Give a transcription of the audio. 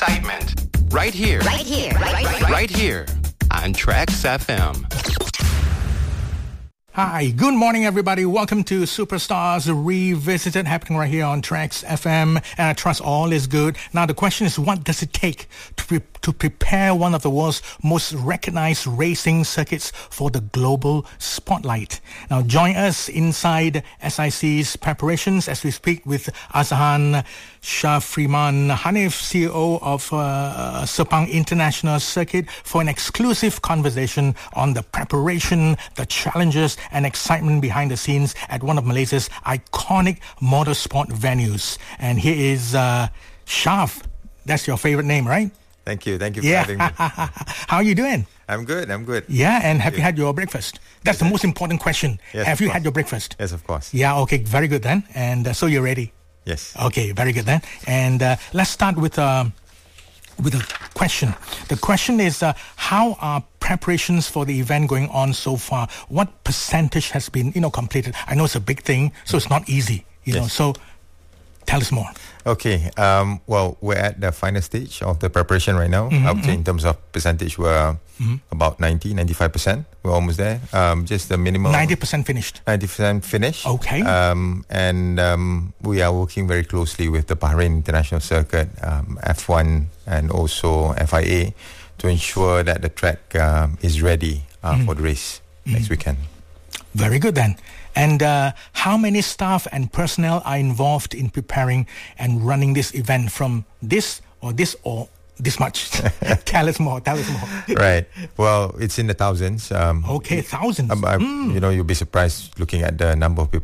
excitement. Right here. Right here on Trax FM. Hi, good morning everybody. Welcome to Superstars Revisited, happening right here on Trax FM, and I trust all is good. Now the question is, what does it take to prepare one of the world's most recognized racing circuits for the global spotlight? Now join us inside SIC's preparations as we speak with Azhan Shafriman Hanif, CEO of Sepang International Circuit, for an exclusive conversation on the preparation, the challenges and excitement behind the scenes at one of Malaysia's iconic motorsport venues. And here is Shaf. That's your favorite name, right? Thank you for having me. How are you doing? I'm good. Yeah, and have you had your breakfast? That's the most important question. Yes, have you had your breakfast? Yes, of course. Yeah, okay, very good then. And so you're ready? Yes. Okay, very good then. And let's start with a question. The question is, how are preparations for the event going on so far? What percentage has been, completed? I know it's a big thing, so it's not easy, know. So tell us more. Okay. Well, we're at the final stage of the preparation right now. I would say in terms of percentage, we're about 95%. We're almost there. Just the minimum. 90% finished. 90% finished. Okay. And we are working very closely with the Bahrain International Circuit, F1, and also FIA to ensure that the track is ready for the race next weekend. Very good then. And how many staff and personnel are involved in preparing and running this event, from this or this much? Tell us more. Right. Well, it's in the thousands. Okay, thousands. You'll be surprised looking at the number of people